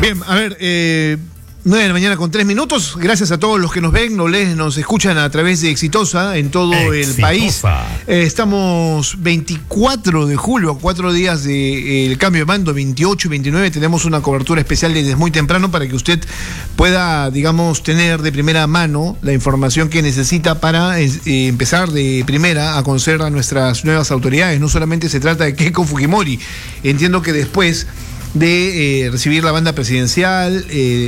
Bien, a ver, 9 de la mañana con 3 minutos. Gracias a todos los que nos ven, nos escuchan a través de Exitosa en todo el país. Estamos 24 de julio, a 4 días del cambio de mando, 28 y 29. Tenemos una cobertura especial desde muy temprano para que usted pueda, digamos, tener de primera mano la información que necesita para empezar de primera a conocer a nuestras nuevas autoridades. No solamente se trata de Keiko Fujimori. Entiendo que después de recibir la banda presidencial,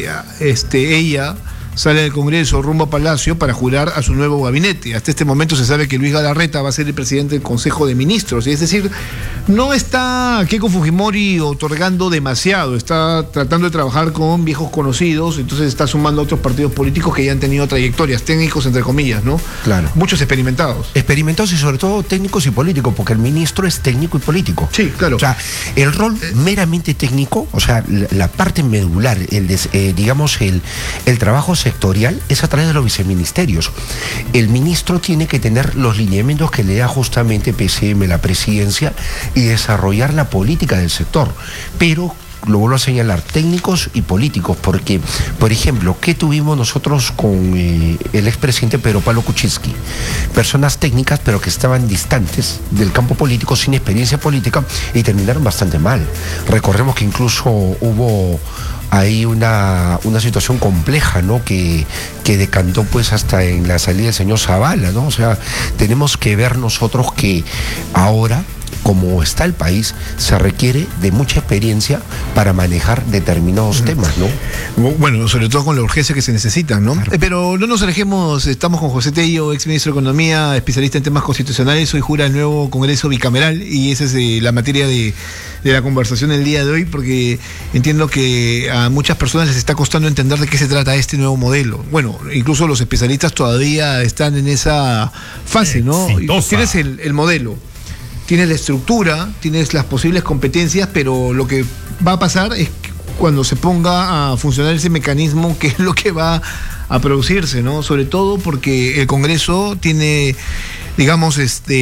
ella sale del Congreso rumbo a Palacio para jurar a su nuevo gabinete. Hasta este momento se sabe que Luis Galarreta va a ser el presidente del Consejo de Ministros, es decir, no está Keiko Fujimori otorgando demasiado, está tratando de trabajar con viejos conocidos, entonces está sumando a otros partidos políticos que ya han tenido trayectorias, técnicos entre comillas, ¿no? Claro. Muchos experimentados. Experimentados y sobre todo técnicos y políticos, porque el ministro es técnico y político. Sí, claro. O sea, el rol meramente técnico, o sea, la parte medular, digamos, el trabajo sectorial es a través de los viceministerios. El ministro tiene que tener los lineamientos que le da justamente PCM, la presidencia, y desarrollar la política del sector. Pero lo vuelvo a señalar, técnicos y políticos, porque, por ejemplo, ¿qué tuvimos nosotros con el expresidente Pedro Pablo Kuczynski? Personas técnicas, pero que estaban distantes del campo político, sin experiencia política, y terminaron bastante mal. Recordemos que incluso hubo ahí una situación compleja, ¿no? Que decantó pues hasta en la salida del señor Zavala, ¿no? O sea, tenemos que ver nosotros que ahora, como está el país, se requiere de mucha experiencia para manejar determinados temas, ¿no? Bueno, sobre todo con la urgencia que se necesita, ¿no? Claro. Pero no nos alejemos, estamos con José Tello, ex ministro de Economía, especialista en temas constitucionales. Hoy jura el nuevo Congreso bicameral y esa es la materia de la conversación del día de hoy, porque entiendo que a muchas personas les está costando entender de qué se trata este nuevo modelo. Bueno, incluso los especialistas todavía están en esa fase, ¿no? Tienes el modelo, tienes la estructura, tienes las posibles competencias, pero lo que va a pasar es que cuando se ponga a funcionar ese mecanismo, ¿qué es lo que va a producirse, ¿no? Sobre todo porque el Congreso tiene, digamos,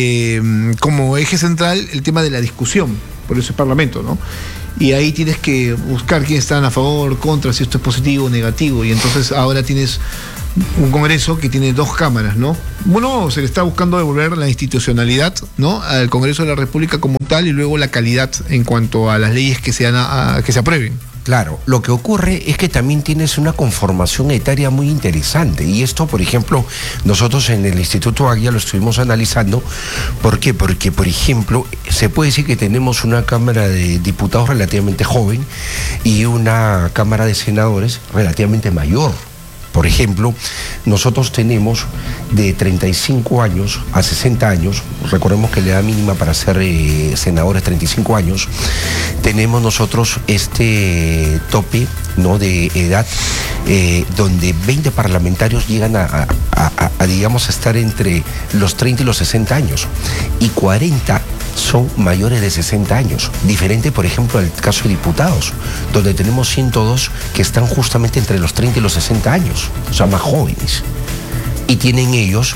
como eje central el tema de la discusión, por eso es Parlamento, ¿no? Y ahí tienes que buscar quiénes están a favor, contra, si esto es positivo o negativo, y entonces ahora tienes un Congreso que tiene dos cámaras, ¿no? Bueno, se le está buscando devolver la institucionalidad, ¿no?, al Congreso de la República como tal, y luego la calidad en cuanto a las leyes que se aprueben. Claro, lo que ocurre es que también tienes una conformación etaria muy interesante, y esto, por ejemplo, nosotros en el Instituto Águila lo estuvimos analizando. ¿Por qué? Porque, por ejemplo, se puede decir que tenemos una Cámara de Diputados relativamente joven y una Cámara de Senadores relativamente mayor. Por ejemplo, nosotros tenemos de 35 años a 60 años, recordemos que la edad mínima para ser senadores es 35 años, tenemos nosotros este tope, ¿no?, de edad, donde 20 parlamentarios llegan a digamos, a estar entre los 30 y los 60 años, y 40 son mayores de 60 años. Diferente, por ejemplo, al caso de diputados, donde tenemos 102 que están justamente entre los 30 y los 60 años, o sea, más jóvenes. Y tienen ellos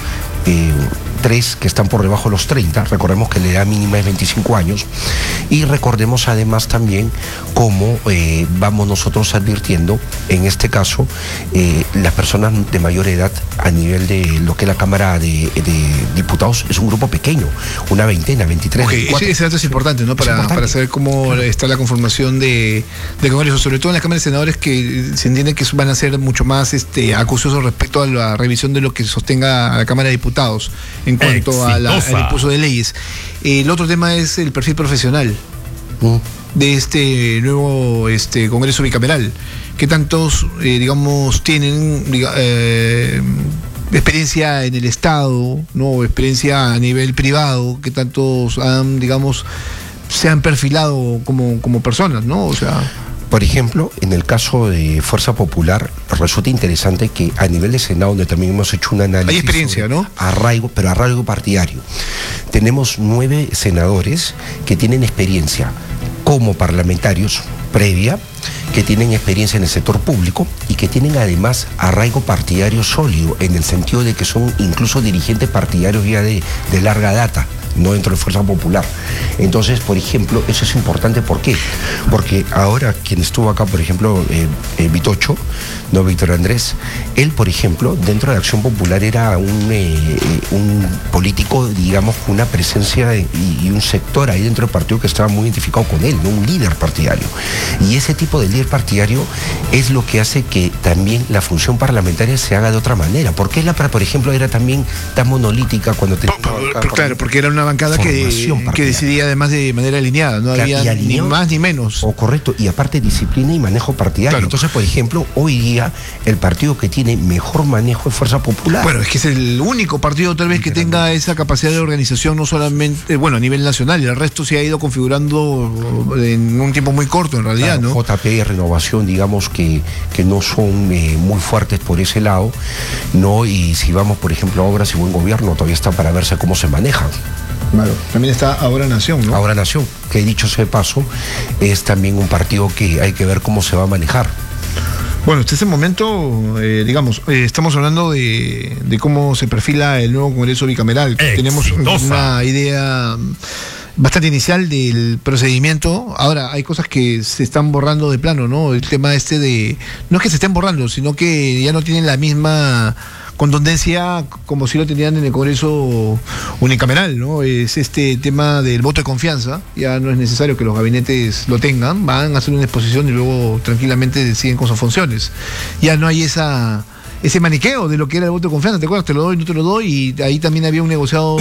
3 que están por debajo de los 30, recordemos que la edad mínima es 25 años, y recordemos además también cómo vamos nosotros advirtiendo, en este caso, las personas de mayor edad a nivel de lo que es la Cámara de Diputados es un grupo pequeño, una veintena, 23, okay, 24. Ese dato es importante, ¿no? Para saber cómo está la conformación de Congreso, sobre todo en la Cámara de Senadores, que se entiende que van a ser mucho más acuciosos respecto a la revisión de lo que sostenga a la Cámara de Diputados en cuanto al impulso de leyes. El otro tema es el perfil profesional de este nuevo Congreso bicameral. ¿Qué tantos, digamos, tienen experiencia en el Estado, ¿no?, experiencia a nivel privado? ¿Qué tantos han, digamos, se han perfilado como personas, ¿no? O sea, por ejemplo, en el caso de Fuerza Popular, resulta interesante que a nivel de Senado, donde también hemos hecho un análisis... Hay experiencia, ¿no? Arraigo, pero arraigo partidario. Tenemos 9 senadores que tienen experiencia como parlamentarios previa, que tienen experiencia en el sector público y que tienen además arraigo partidario sólido, en el sentido de que son incluso dirigentes partidarios ya de larga data. no dentro de Fuerza Popular. Entonces, por ejemplo, eso es importante. ¿Por qué? Porque ahora quien estuvo acá, por ejemplo, Vitocho, no Víctor Andrés, él, por ejemplo, dentro de Acción Popular era un político, digamos, con una presencia y un sector ahí dentro del partido que estaba muy identificado con él, ¿no? Un líder partidario. Y ese tipo de líder partidario es lo que hace que también la función parlamentaria se haga de otra manera. ¿Por qué por ejemplo, era también tan monolítica cuando tenía claro, porque era una bancada que decidía además de manera alineada, no había ni más ni menos. O correcto, y aparte disciplina y manejo partidario. Claro. Entonces, por ejemplo, hoy día el partido que tiene mejor manejo es Fuerza Popular. Bueno, es que es el único partido tal vez que tenga esa capacidad de organización, no solamente, bueno, a nivel nacional, y el resto se ha ido configurando en un tiempo muy corto en realidad, claro, ¿no? JP y Renovación, digamos que no son muy fuertes por ese lado, ¿no? Y si vamos, por ejemplo, a Obras y Buen Gobierno, todavía está para verse cómo se manejan. Claro, también está Ahora Nación, ¿no? Ahora Nación, que dicho sea de paso, es también un partido que hay que ver cómo se va a manejar. Bueno, hasta este momento, digamos, estamos hablando de cómo se perfila el nuevo Congreso Bicameral. Tenemos una idea bastante inicial del procedimiento. Ahora, hay cosas que se están borrando de plano, ¿no? El tema no es que se estén borrando, sino que ya no tienen la misma contundencia como si lo tenían en el Congreso unicameral, ¿no? Es este tema del voto de confianza, ya no es necesario que los gabinetes lo tengan, van a hacer una exposición y luego tranquilamente siguen con sus funciones. Ya no hay ese maniqueo de lo que era el voto de confianza, ¿te acuerdas? Te lo doy, no te lo doy, y ahí también había un negociado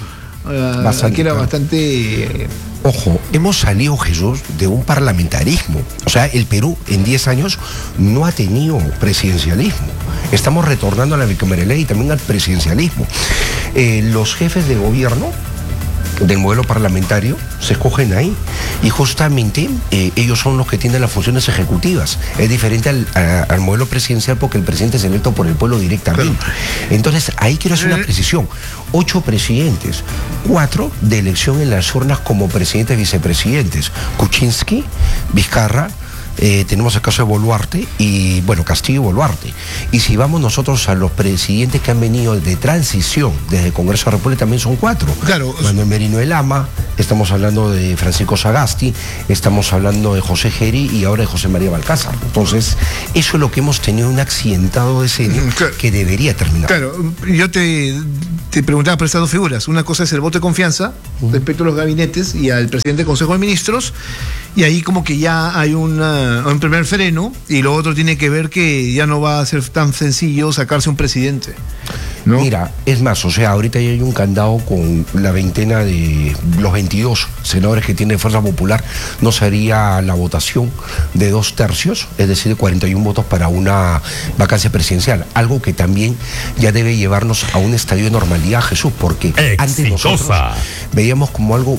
que era bastante... Ojo, hemos salido, Jesús, de un parlamentarismo. O sea, el Perú en 10 años no ha tenido presidencialismo. Estamos retornando a la bicameralidad y también al presidencialismo. Los jefes de gobierno del modelo parlamentario se escogen ahí y justamente ellos son los que tienen las funciones ejecutivas. Es diferente al modelo presidencial porque el presidente es electo por el pueblo directamente. Claro. Entonces ahí quiero hacer una precisión: 8 presidentes, 4 de elección en las urnas como presidentes y vicepresidentes: Kuczynski, Vizcarra, tenemos el caso de Boluarte y, bueno, Castillo y Boluarte. Y si vamos nosotros a los presidentes que han venido de transición desde el Congreso de la República, también son 4. Claro. Manuel Merino de Lama, estamos hablando de Francisco Sagasti, estamos hablando de José Geri y ahora de José María Balcázar. Entonces, eso es lo que hemos tenido, un accidentado decenio que debería terminar. Claro, yo te preguntaba por estas dos figuras. Una cosa es el voto de confianza respecto a los gabinetes y al presidente del Consejo de Ministros, y ahí como que ya hay un primer freno, y lo otro tiene que ver que ya no va a ser tan sencillo sacarse un presidente, ¿no? Mira, es más, o sea, ahorita ya hay un candado con la veintena de los 22 senadores que tiene Fuerza Popular. No sería la votación de 2/3, es decir, de 41 votos para una vacancia presidencial, algo que también ya debe llevarnos a un estadio de normalidad, Jesús, porque antes nosotros veíamos como algo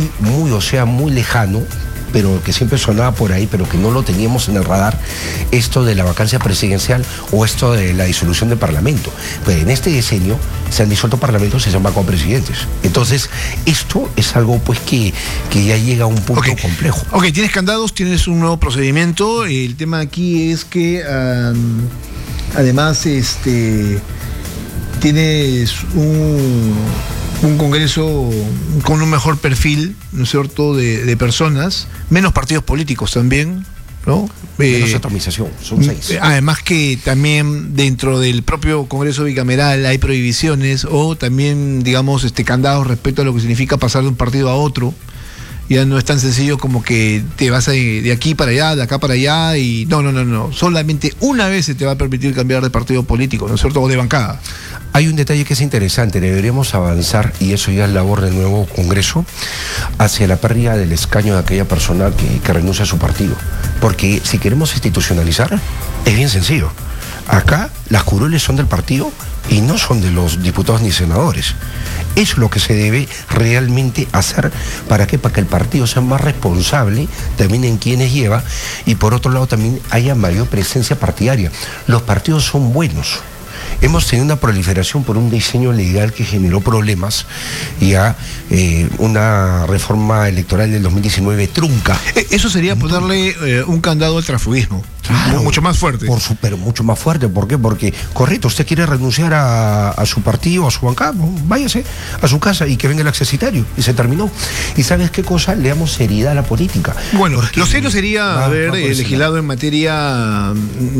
muy lejano, pero que siempre sonaba por ahí, pero que no lo teníamos en el radar, esto de la vacancia presidencial o esto de la disolución del Parlamento. Pues en este decenio se han disuelto parlamentos y se han vacado presidentes. Entonces, esto es algo pues que ya llega a un punto complejo. Ok, tienes candados, tienes un nuevo procedimiento. El tema aquí es que además tienes un Congreso con un mejor perfil, ¿no es cierto?, de personas, menos partidos políticos también, ¿no? Menos atomización, son 6. Además que también dentro del propio Congreso Bicameral hay prohibiciones o también, digamos, candados respecto a lo que significa pasar de un partido a otro. Ya no es tan sencillo como que te vas de aquí para allá, de acá para allá, y no. Solamente una vez se te va a permitir cambiar de partido político, ¿no es cierto?, o de bancada. Hay un detalle que es interesante: deberíamos avanzar, y eso ya es labor del nuevo Congreso, hacia la pérdida del escaño de aquella persona que renuncia a su partido. Porque si queremos institucionalizar, es bien sencillo. Acá las curules son del partido y no son de los diputados ni senadores. Eso es lo que se debe realmente hacer. ¿Para qué? Para que el partido sea más responsable también en quienes lleva, y por otro lado también haya mayor presencia partidaria. Los partidos son buenos. Hemos tenido una proliferación por un diseño legal que generó problemas, y una reforma electoral del 2019 trunca. Eso sería ponerle un candado al transfugismo. Claro, mucho más fuerte. Pero mucho más fuerte. ¿Por qué? Porque, correcto, usted quiere renunciar a su partido, a su bancada, váyase a su casa y que venga el accesitario. Y se terminó. ¿Y sabes qué cosa? Le damos seriedad a la política. Bueno, lo serio sería haber legislado en materia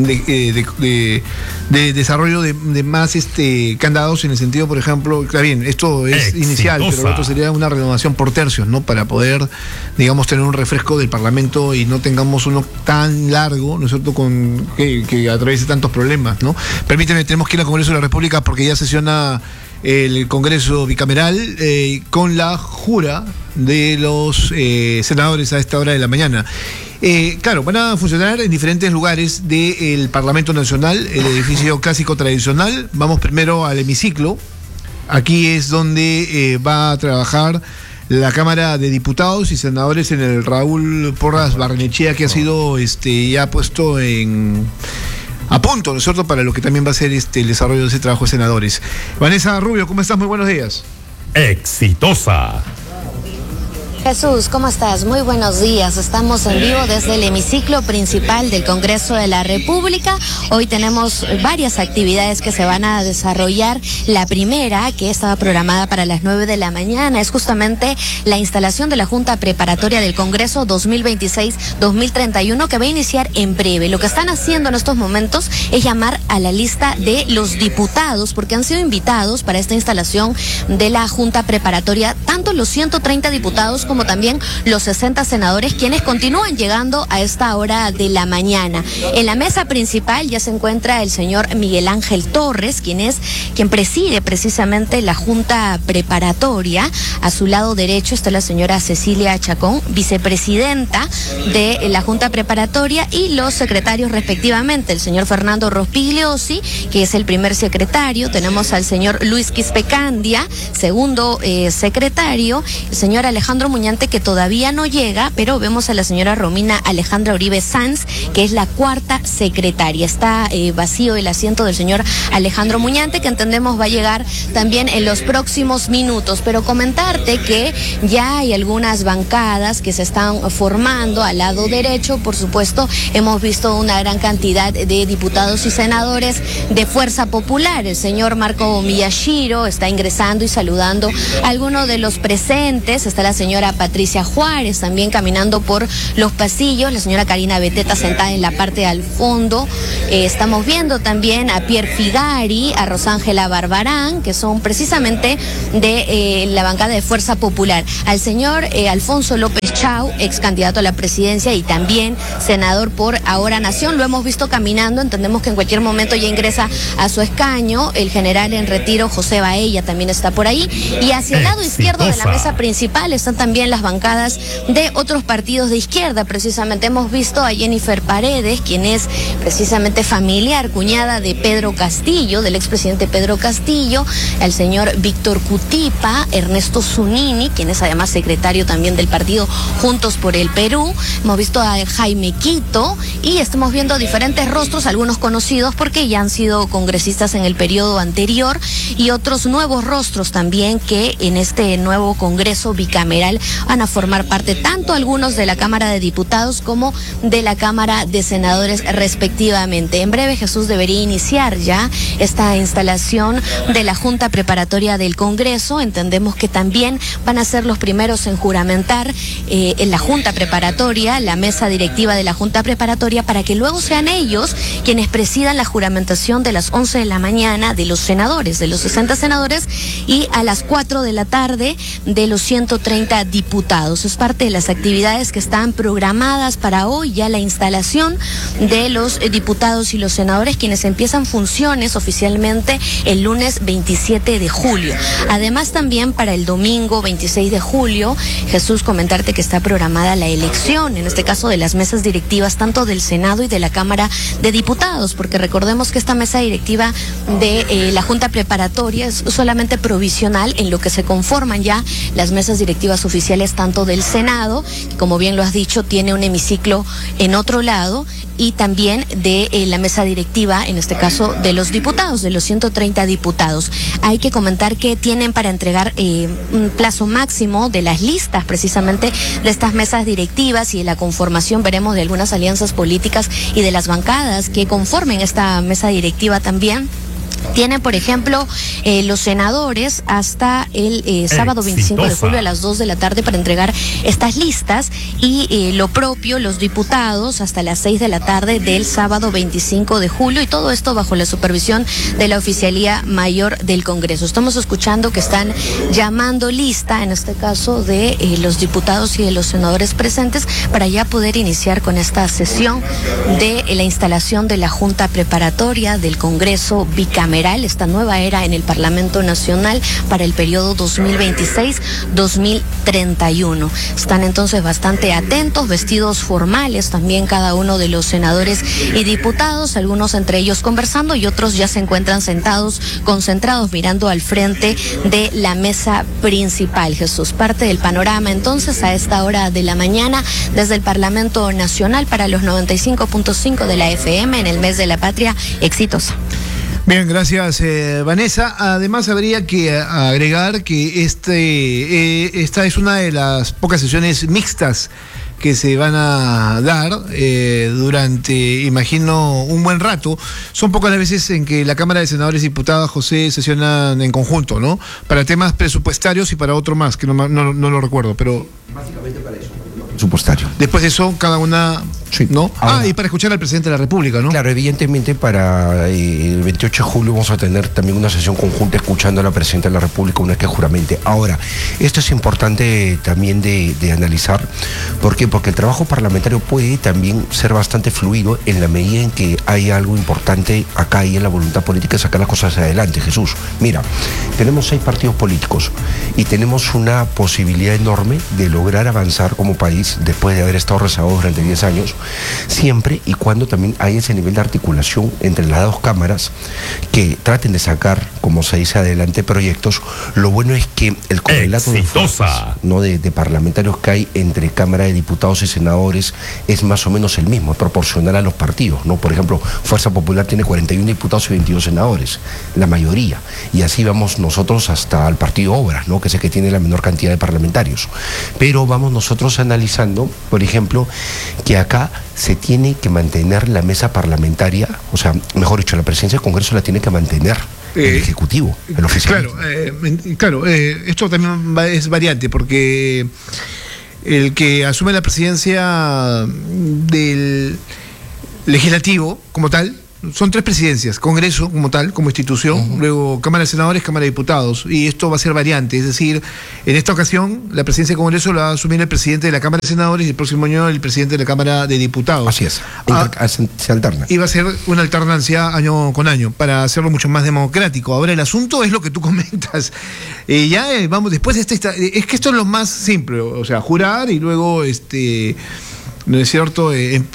de desarrollo de más candados, en el sentido, por ejemplo, está bien, esto es inicial, pero lo otro sería una renovación por tercios, ¿no? Para poder, digamos, tener un refresco del Parlamento y no tengamos uno tan largo, ¿no es cierto?, que atraviese tantos problemas, ¿no? Permíteme, tenemos que ir al Congreso de la República porque ya sesiona el Congreso bicameral con la jura de los senadores a esta hora de la mañana. Claro, van a funcionar en diferentes lugares del Parlamento Nacional, el edificio clásico tradicional. Vamos primero al hemiciclo. Aquí es donde va a trabajar la Cámara de Diputados y Senadores en el Raúl Porras Barrenechea, que ha sido ya puesto a punto, ¿no es cierto?, para lo que también va a ser el desarrollo de ese trabajo de senadores. Vanessa Rubio, ¿cómo estás? Muy buenos días. Exitosa. Jesús, ¿cómo estás? Muy buenos días. Estamos en vivo desde el hemiciclo principal del Congreso de la República. Hoy tenemos varias actividades que se van a desarrollar. La primera, que estaba programada para las 9 de la mañana, es justamente la instalación de la Junta Preparatoria del Congreso 2026-2031, que va a iniciar en breve. Lo que están haciendo en estos momentos es llamar a la lista de los diputados, porque han sido invitados para esta instalación de la Junta Preparatoria, tanto los 130 diputados como también los 60 senadores, quienes continúan llegando a esta hora de la mañana. En la mesa principal ya se encuentra el señor Miguel Ángel Torres, quien preside precisamente la Junta Preparatoria. A su lado derecho está la señora Cecilia Chacón, vicepresidenta de la Junta Preparatoria, y los secretarios respectivamente, el señor Fernando Rospigliosi, que es el primer secretario. Tenemos al señor Luis Quispecandia, segundo secretario, el señor Alejandro Muñante, que todavía no llega, pero vemos a la señora Romina Alejandra Uribe Sanz, que es la cuarta secretaria. Está vacío el asiento del señor Alejandro Muñante, que entendemos va a llegar también en los próximos minutos. Pero comentarte que ya hay algunas bancadas que se están formando al lado derecho. Por supuesto, hemos visto una gran cantidad de diputados y senadores de Fuerza Popular. El señor Marco Miyashiro está ingresando y saludando a algunos de los presentes. Está la señora Patricia Juárez también caminando por los pasillos, la señora Karina Beteta sentada en la parte al fondo. Estamos viendo también a Pierre Figari, a Rosángela Barbarán, que son precisamente de la bancada de Fuerza Popular. Al señor Alfonso López Chau, ex candidato a la presidencia y también senador por Ahora Nación, lo hemos visto caminando. Entendemos que en cualquier momento ya ingresa a su escaño. El general en retiro, José Baella, también está por ahí. Y hacia el lado izquierdo de la mesa principal están también las bancadas de otros partidos de izquierda. Precisamente hemos visto a Jennifer Paredes, quien es precisamente familiar, cuñada de Pedro Castillo, del expresidente Pedro Castillo, al señor Víctor Cutipa, Ernesto Zunini, quien es además secretario también del partido Juntos por el Perú. Hemos visto a Jaime Quito y estamos viendo diferentes rostros, algunos conocidos porque ya han sido congresistas en el periodo anterior, y otros nuevos rostros también que en este nuevo Congreso bicameral van a formar parte tanto algunos de la Cámara de Diputados como de la Cámara de Senadores respectivamente. En breve, Jesús, debería iniciar ya esta instalación de la Junta Preparatoria del Congreso. Entendemos que también van a ser los primeros en juramentar en la Junta Preparatoria, la mesa directiva de la Junta Preparatoria, para que luego sean ellos quienes presidan la juramentación de las 11 de la mañana de los senadores, de los 60 senadores, y a las 4 de la tarde de los 130 diputados. Es parte de las actividades que están programadas para hoy, ya la instalación de los diputados y los senadores, quienes empiezan funciones oficialmente el lunes 27 de julio. Además, también para el domingo 26 de julio, Jesús, comentarte que está programada la elección, en este caso de las mesas directivas, tanto del Senado y de la Cámara de Diputados, porque recordemos que esta mesa directiva de la Junta Preparatoria es solamente provisional, en lo que se conforman ya las mesas directivas oficiales tanto del Senado, que como bien lo has dicho, tiene un hemiciclo en otro lado, y también de la mesa directiva, en este caso de los diputados, de los 130 diputados. Hay que comentar que tienen para entregar un plazo máximo de las listas precisamente de estas mesas directivas y de la conformación, veremos, de algunas alianzas políticas y de las bancadas que conformen esta mesa directiva también. Tienen, por ejemplo, los senadores hasta el sábado 25 de julio a las 2 de la tarde para entregar estas listas, y lo propio los diputados hasta las 6 de la tarde del sábado 25 de julio, y todo esto bajo la supervisión de la Oficialía Mayor del Congreso. Estamos escuchando que están llamando lista, en este caso, de los diputados y de los senadores presentes para ya poder iniciar con esta sesión de la instalación de la Junta Preparatoria del Congreso Bicameral, esta nueva era en el Parlamento Nacional para el periodo 2026-2031. Están entonces bastante atentos, vestidos formales también cada uno de los senadores y diputados, algunos entre ellos conversando y otros ya se encuentran sentados, concentrados, mirando al frente de la mesa principal. Jesús, parte del panorama entonces a esta hora de la mañana desde el Parlamento Nacional para los 95.5 de la FM en el mes de la patria. Exitosa. Bien, gracias Vanessa. Además habría que agregar que esta es una de las pocas sesiones mixtas que se van a dar durante, imagino, un buen rato. Son pocas las veces en que la Cámara de Senadores y Diputados, José, sesionan en conjunto, ¿no? Para temas presupuestarios y para otro más, que no lo recuerdo, pero... Básicamente para eso. Presupuestario. Después de eso, cada una... Sí. ¿No? Ahora, y para escuchar al presidente de la República, ¿no? Claro, evidentemente para el 28 de julio vamos a tener también una sesión conjunta escuchando a la presidenta de la República una vez que juramente. Ahora, esto es importante también de analizar. ¿Por qué? Porque el trabajo parlamentario puede también ser bastante fluido en la medida en que hay algo importante acá y en la voluntad política de sacar las cosas adelante. Jesús, mira, tenemos 6 partidos políticos y tenemos una posibilidad enorme de lograr avanzar como país después de haber estado rezagados durante 10 años, siempre y cuando también hay ese nivel de articulación entre las dos cámaras que traten de sacar, como se dice, adelante proyectos. Lo bueno es que el correlato de fuerzas, ¿no?, de parlamentarios que hay entre Cámara de Diputados y Senadores es más o menos el mismo, es proporcional a los partidos, ¿no? Por ejemplo, Fuerza Popular tiene 41 diputados y 22 senadores, la mayoría, y así vamos nosotros hasta el Partido Obras, ¿no?, que es el que tiene la menor cantidad de parlamentarios. Pero vamos nosotros analizando, por ejemplo, que acá se tiene que mantener la mesa parlamentaria, o sea, mejor dicho, la presidencia del Congreso la tiene que mantener el Ejecutivo, el oficialismo. Claro, esto también es variante, porque el que asume la presidencia del Legislativo como tal, son 3 presidencias: Congreso como tal, como institución, luego Cámara de Senadores, Cámara de Diputados, y esto va a ser variante, es decir, en esta ocasión la presidencia del Congreso la va a asumir el presidente de la Cámara de Senadores y el próximo año el presidente de la Cámara de Diputados. Así es, se alterna. Y va a ser una alternancia año con año, para hacerlo mucho más democrático. Ahora el asunto es lo que tú comentas. Vamos, después es que esto es lo más simple, o sea, jurar y luego, ¿no es cierto?,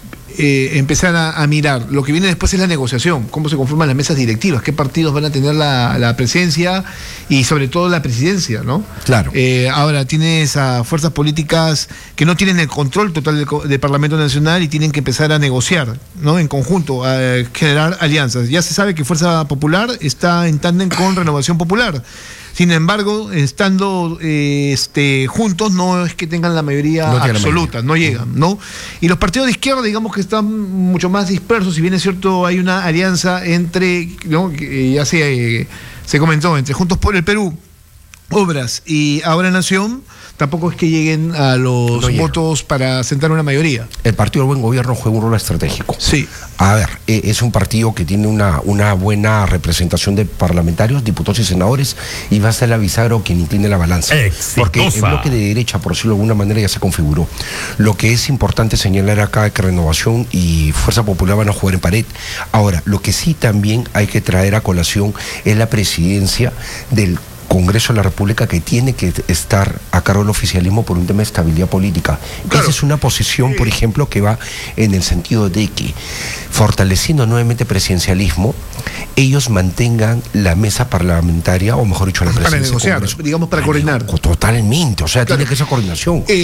empezar a mirar. Lo que viene después es la negociación, cómo se conforman las mesas directivas, qué partidos van a tener la presencia y sobre todo la presidencia, ¿no? Claro. Ahora tienes a fuerzas políticas que no tienen el control total del Parlamento Nacional y tienen que empezar a negociar, ¿no?, en conjunto, a generar alianzas. Ya se sabe que Fuerza Popular está en tándem con Renovación Popular. Sin embargo, estando juntos, no es que tengan la mayoría absoluta, no llegan, ¿no? Y los partidos de izquierda, digamos que están mucho más dispersos, si bien es cierto, hay una alianza entre, ¿no?, que ya se comentó, entre Juntos por el Perú, Obras y Ahora Nación. Tampoco es que lleguen a los votos para sentar una mayoría. El Partido del Buen Gobierno juega un rol estratégico. Sí. A ver, es un partido que tiene una buena representación de parlamentarios, diputados y senadores, y va a ser la bisagra quien incline la balanza. Exitosa. Porque el bloque de derecha, por decirlo de alguna manera, ya se configuró. Lo que es importante señalar acá es que Renovación y Fuerza Popular van a jugar en pared. Ahora, lo que sí también hay que traer a colación es la presidencia del Congreso de la República, que tiene que estar a cargo del oficialismo por un tema de estabilidad política. Claro. Esa es una posición, por ejemplo, que va en el sentido de que, fortaleciendo nuevamente presidencialismo, ellos mantengan la mesa parlamentaria, o mejor dicho, la presidencia. Para negociar, digamos, para coordinar. Totalmente, o sea, claro, tiene que ser coordinación.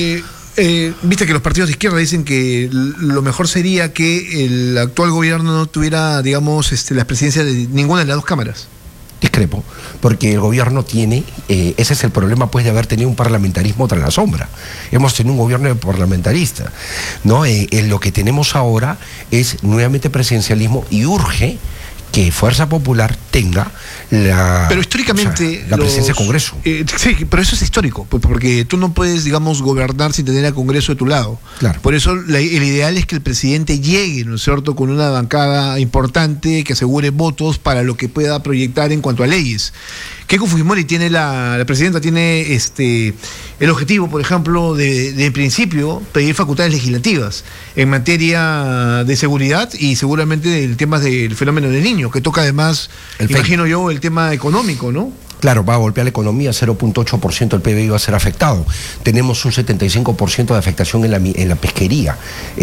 Viste que los partidos de izquierda dicen que lo mejor sería que el actual gobierno no tuviera, digamos, la presidencia de ninguna de las dos cámaras. Discrepo, porque el gobierno tiene, ese es el problema pues de haber tenido un parlamentarismo tras la sombra. Hemos tenido un gobierno parlamentarista, ¿no? Lo que tenemos ahora es nuevamente presidencialismo y urge que Fuerza Popular tenga pero históricamente la presidencia del Congreso. Sí, pero eso es histórico, porque tú no puedes, digamos, gobernar sin tener al Congreso de tu lado. Claro. Por eso el ideal es que el presidente llegue, ¿no es cierto?, con una bancada importante que asegure votos para lo que pueda proyectar en cuanto a leyes. Keiko Fujimori tiene la presidenta tiene el objetivo, por ejemplo, de principio, pedir facultades legislativas en materia de seguridad y seguramente del tema del fenómeno del niño, que toca además, imagino yo, el tema económico, ¿no? Claro, va a golpear la economía, 0.8% del PBI va a ser afectado. Tenemos un 75% de afectación en la pesquería.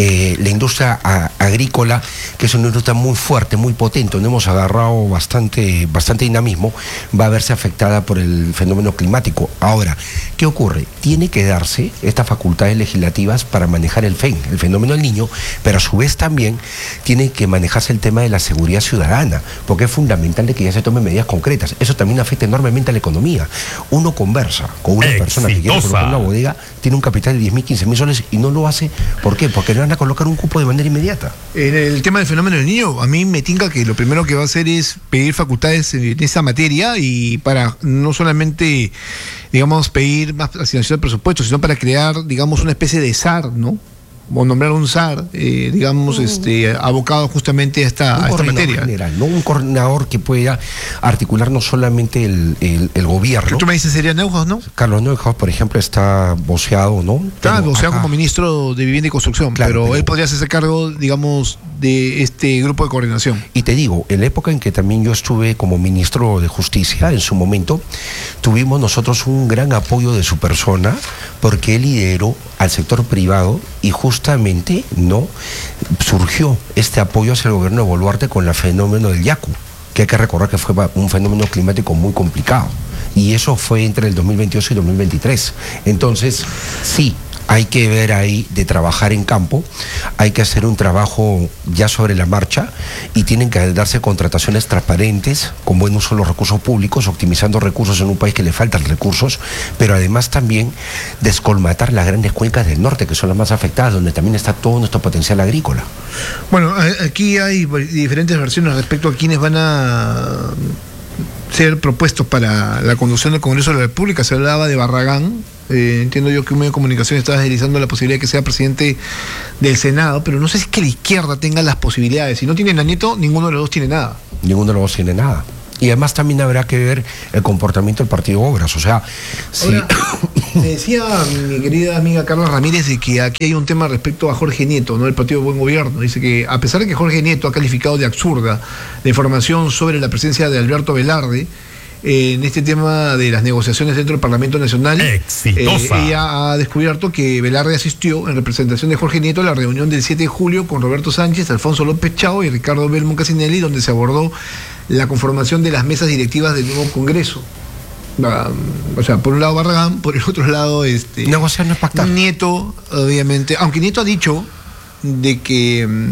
La industria agrícola, que es una industria muy fuerte, muy potente, donde hemos agarrado bastante dinamismo, va a verse afectada por el fenómeno climático. Ahora, ¿qué ocurre? Tiene que darse estas facultades legislativas para manejar el fenómeno del niño, pero a su vez también tiene que manejarse el tema de la seguridad ciudadana, porque es fundamental de que ya se tomen medidas concretas. Eso también afecta enormemente a la economía. Uno conversa con una persona que quiere colocar una bodega, tiene un capital de 10.000, 15.000 soles y no lo hace. ¿Por qué? Porque le van a colocar un cupo de manera inmediata. En el tema del fenómeno del niño, a mí me tinca que lo primero que va a hacer es pedir facultades en esa materia y para no solamente, digamos, pedir más asignación de presupuesto, sino para crear, digamos, una especie de SAR, ¿no? O nombrar un SAR, digamos, abocado justamente a esta materia. General, ¿no? Un coordinador que pueda articular no solamente el gobierno. ¿Qué tú me dices sería Neuhaus, no? Carlos Neuhaus, por ejemplo, está voceado, ¿no? Está voceado como ministro de Vivienda y Construcción, claro, pero él podría hacerse cargo, digamos, de este grupo de coordinación. Y te digo, en la época en que también yo estuve como ministro de Justicia, en su momento, tuvimos nosotros un gran apoyo de su persona, porque él lideró al sector privado y justamente no surgió este apoyo hacia el gobierno de Boluarte con el fenómeno del Yaku, que hay que recordar que fue un fenómeno climático muy complicado, y eso fue entre el 2022 y 2023. Entonces, sí, hay que ver ahí de trabajar en campo, hay que hacer un trabajo ya sobre la marcha y tienen que darse contrataciones transparentes, con buen uso de los recursos públicos, optimizando recursos en un país que le faltan recursos, pero además también descolmatar las grandes cuencas del norte, que son las más afectadas, donde también está todo nuestro potencial agrícola. Bueno, aquí hay diferentes versiones respecto a quienes van a ser propuestos para la conducción del Congreso de la República. Se hablaba de Barragán. Entiendo yo que un medio de comunicación está deslizando la posibilidad de que sea presidente del Senado, pero no sé si es que la izquierda tenga las posibilidades. Si no tienen a Nieto, ninguno de los dos tiene nada. Ninguno de los dos tiene nada. Y además también habrá que ver el comportamiento del Partido Obras. O sea, ahora, me decía mi querida amiga Carla Ramírez de que aquí hay un tema respecto a Jorge Nieto, ¿no? El Partido Buen Gobierno. Dice que a pesar de que Jorge Nieto ha calificado de absurda la información sobre la presencia de Alberto Velarde en este tema de las negociaciones dentro del Parlamento Nacional, ella ha descubierto que Velarde asistió en representación de Jorge Nieto a la reunión del 7 de julio con Roberto Sánchez, Alfonso López Chao y Ricardo Belmont Casinelli, donde se abordó la conformación de las mesas directivas del nuevo Congreso. O sea, por un lado Barragán, por el otro lado negociar no es pactar. Nieto, obviamente, aunque Nieto ha dicho de que